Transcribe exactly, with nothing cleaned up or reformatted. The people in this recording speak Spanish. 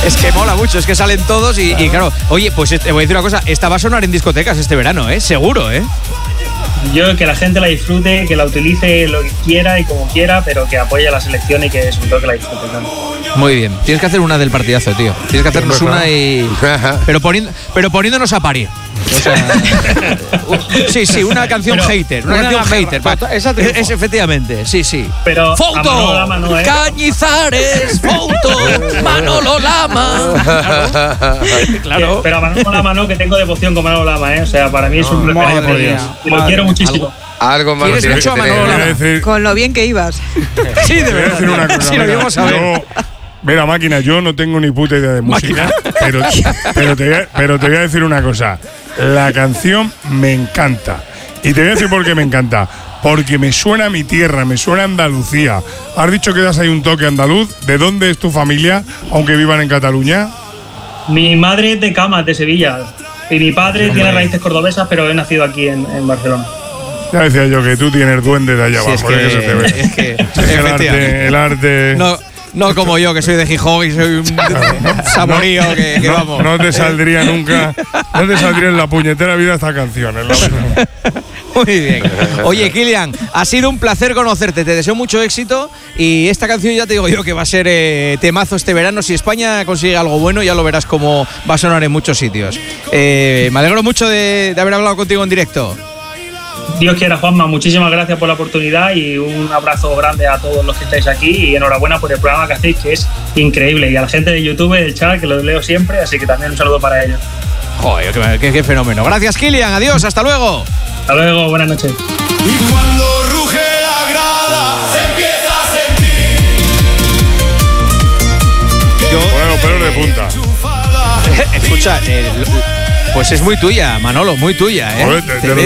Es que mola mucho, es que salen todos y, y claro, oye, pues te voy a decir una cosa, esta va a sonar en discotecas este verano, ¿eh? Seguro, ¿eh? Yo que la gente la disfrute, que la utilice lo que quiera y como quiera, pero que apoye a la selección y que sobre todo que la disfrute, ¿no? Muy bien, tienes que hacer una del partidazo, tío. Tienes que hacernos una y. Pero, poniendo, pero poniéndonos a parir. O sea, sí, sí, una canción pero, hater. Una, una canción hater. Pa, esa es, es efectivamente, sí, sí. Pero Foto, Lama no, ¿eh? Cañizares, Foto, Manolo Lama. Claro. claro. Pero a Manolo Lama no, que tengo devoción con Manolo Lama, ¿eh? O sea, para mí es un referente por Dios. Y lo quiero muchísimo. Algo más. ¿Quieres mucho a Manolo Lama? Decir, con lo bien que ibas. Sí, de verdad. Decir una cosa, sí, lo íbamos a ver. Yo, mira, máquina, yo no tengo ni puta idea de música, pero, pero, te voy a, pero te voy a decir una cosa. La canción me encanta. Y te voy a decir por qué me encanta. Porque me suena a mi tierra, me suena a Andalucía. Has dicho que das ahí un toque andaluz. ¿De dónde es tu familia, aunque vivan en Cataluña? Mi madre es de Camas, de Sevilla. Y mi padre no, tiene raíces cordobesas, pero he nacido aquí en, en Barcelona. Ya decía yo que tú tienes duende de allá sí, abajo. Es que, que se te ve. Es que, el arte, el arte. No, no como yo, que soy de Gijón y soy un saborío no, que, que no, vamos. No te saldría nunca, no te saldría en la puñetera vida esta canción. En la Muy bien. Oye, Kilian, ha sido un placer conocerte. Te deseo mucho éxito y esta canción ya te digo yo que va a ser eh, temazo este verano. Si España consigue algo bueno, ya lo verás como va a sonar en muchos sitios. Eh, me alegro mucho de, de haber hablado contigo en directo. Dios quiera, Juanma, muchísimas gracias por la oportunidad y un abrazo grande a todos los que estáis aquí y enhorabuena por el programa que hacéis, que es increíble, y a la gente de YouTube, del chat, que los leo siempre, así que también un saludo para ellos. Joder, qué, qué, qué fenómeno. Gracias, Kilian, adiós, hasta luego. Hasta luego, buenas noches. Y cuando ruge la grada, se empieza a sentir. Yo, bueno, pelos de punta. Escucha, eh, pues es muy tuya, Manolo, muy tuya, ¿eh? Joder, te, te